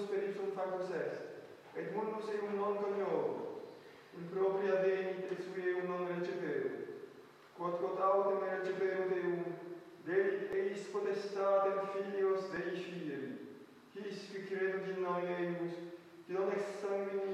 per ipsum factus est, et mundus eum non coniovo, in propria venit et sui eum non receperum. Quod autem receperum Deum, delit eis potestatem filios Dei fili, his qui credut in nomine eius, qui non ex sanguine